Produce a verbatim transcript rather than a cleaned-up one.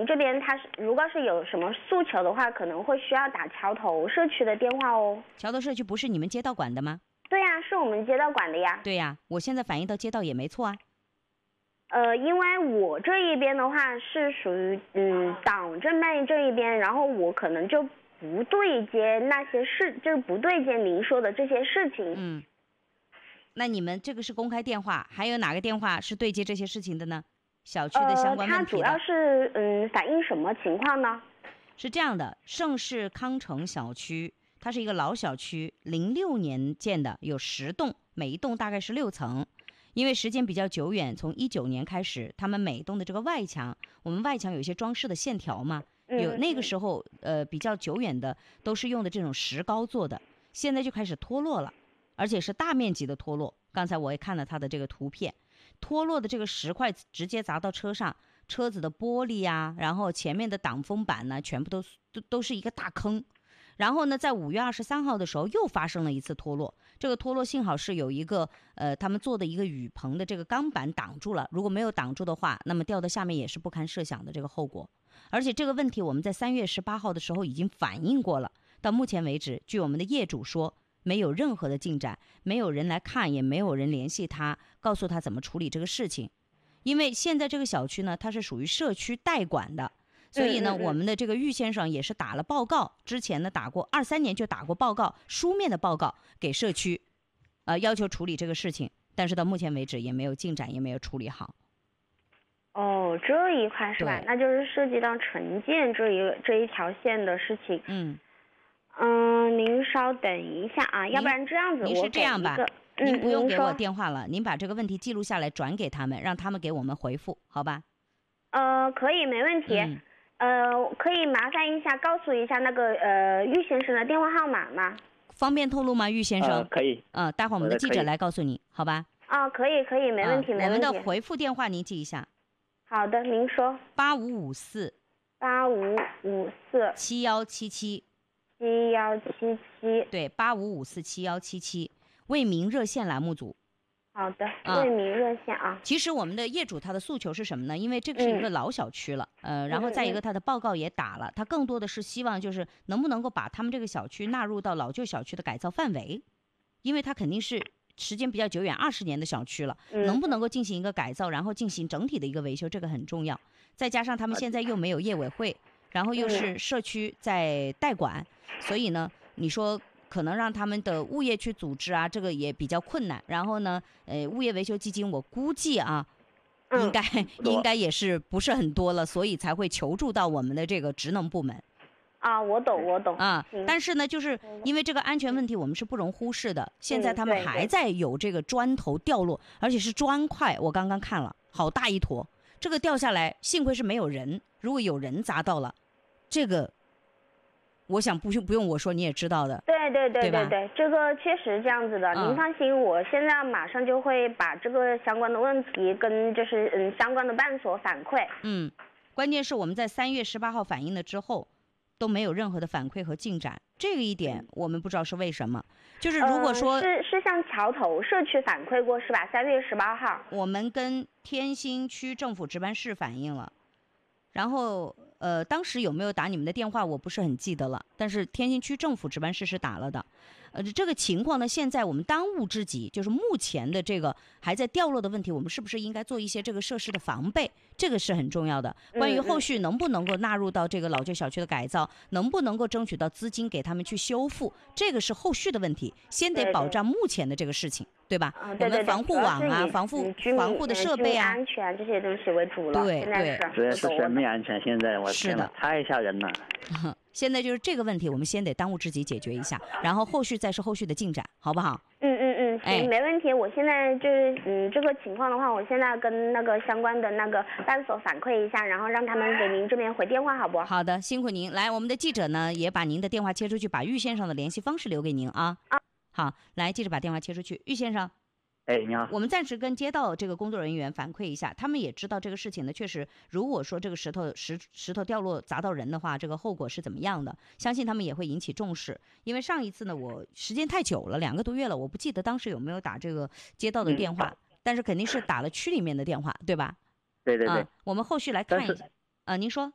这边他是如果是有什么诉求的话，可能会需要打桥头社区的电话哦。 桥头社区不是你们街道管的吗？ 对呀、啊，是我们街道管的呀。 对呀、啊，我现在反映到街道也没错啊。 呃，因为我这一边的话是属于嗯党政办这一边，然后我可能就不对接那些事，就是不对接您说的这些事情。 嗯，那你们这个是公开电话，还有哪个电话是对接这些事情的呢？小区的相关问题的。 呃，它主要是嗯反映什么情况呢？ 是这样的，盛世康城小区，它是一个老小区，零六年建的，有十栋，每一栋大概是六层。因为时间比较久远，从一九年开始，他们每栋的这个外墙，我们外墙有一些装饰的线条嘛，有那个时候呃比较久远的都是用的这种石膏做的，现在就开始脱落了，而且是大面积的脱落。刚才我也看了它的这个图片，脱落的这个石块直接砸到车上，车子的玻璃啊，然后前面的挡风板呢，全部都都都是一个大坑。然后呢，在五月二十三号的时候又发生了一次脱落，这个脱落幸好是有一个呃他们做的一个雨棚的这个钢板挡住了，如果没有挡住的话，那么掉到下面也是不堪设想的这个后果。而且这个问题我们在三月十八号的时候已经反映过了，到目前为止，据我们的业主说，没有任何的进展，没有人来看，也没有人联系他，告诉他怎么处理这个事情。因为现在这个小区呢，它是属于社区代管的。所以呢， 嗯嗯嗯我们的这个郁先生也是打了报告，之前呢打过二三年就打过报告，书面的报告给社区，呃，要求处理这个事情，但是到目前为止也没有进展，也没有处理好。 哦，这一块是吧？那就是涉及到城建这一这一条线的事情。 嗯嗯，您稍等一下啊，要不然这样子， 您是这样吧？ 嗯、 您不用给我说电话了，您把这个问题记录下来转给他们，让他们给我们回复，好吧？ 呃，可以，没问题。 嗯呃，可以麻烦一下，告诉一下那个呃郁先生的电话号码吗？ 方便透露吗，郁先生？ 呃、可以。 嗯、呃，待会儿我们的记者来告诉你，好吧？ 啊，可以，可以，没问题， 呃、 没问题。 我们的回复电话您记一下。 好的，您说。 八五五四。 八五五四。 七幺七七。 七幺七七。 对，八五五四七幺七七，为民热线栏目组。 好的，为民热线啊。 其实我们的业主他的诉求是什么呢？因为这个是一个老小区了，嗯、呃，然后再一个他的报告也打了，他更多的是希望就是能不能够把他们这个小区纳入到老旧小区的改造范围，因为他肯定是时间比较久远，二十年的小区了， 嗯、 能不能够进行一个改造，然后进行整体的一个维修，这个很重要。再加上他们现在又没有业委会，然后又是社区在代管，所以呢，你说。可能让他们的物业去组织啊，这个也比较困难。然后呢，呃，物业维修基金我估计啊， 嗯、 应该应该也是不是很多了，所以才会求助到我们的这个职能部门。 啊，我懂，我懂啊。但是呢，就是因为这个安全问题，我们是不容忽视的。现在他们还在有这个砖头掉落，而且是砖块，我刚刚看了，好大一坨。这个掉下来，幸亏是没有人，如果有人砸到了，这个。我想不用不用我说你也知道的， 对对对对对对，这个确实这样子的。嗯、您放心，我现在马上就会把这个相关的问题跟就是嗯相关的办所反馈。 嗯，关键是我们在三月十八号反映了之后，都没有任何的反馈和进展，这个一点我们不知道是为什么。就是如果说、 呃、是是向桥头社区反馈过是吧？三月十八号， 我们跟天心区政府值班室反映了。然后，呃，当时有没有打你们的电话，我不是很记得了。但是天津区政府值班室是打了的，呃，这个情况呢，现在我们当务之急就是目前的这个还在掉落的问题，我们是不是应该做一些这个设施的防备？这个是很重要的。关于后续能不能够纳入到这个老旧小区的改造，能不能够争取到资金给他们去修复，这个是后续的问题，先得保障目前的这个事情。对吧？ 嗯、对对对， 我们防护网啊，防护防护的设备啊， 安全这些东西为主了。 对对， 主要是生命安全。现在我天哪， 太吓人了。 现在就是这个问题，我们先得当务之急解决一下，然后后续再是后续的进展，好不好？ 嗯嗯嗯，行，哎、没问题。我现在就是嗯，这个情况的话，我现在跟那个相关的那个办所反馈一下，然后让他们给您这边回电话，好不好？ 好的，辛苦您。来，我们的记者呢也把您的电话切出去，把郁先生的联系方式留给您啊。 啊， 好，来，记者把电话切出去，郁先生。 哎，你好。 我们暂时跟街道这个工作人员反馈一下，他们也知道这个事情呢，确实，如果说这个石头石石头掉落砸到人的话，这个后果是怎么样的？相信他们也会引起重视。因为上一次呢，我时间太久了，两个多月了，我不记得当时有没有打这个街道的电话，嗯、但是肯定是打了区里面的电话，对吧？ 对对对。 啊，我们后续来看一下。啊，您说。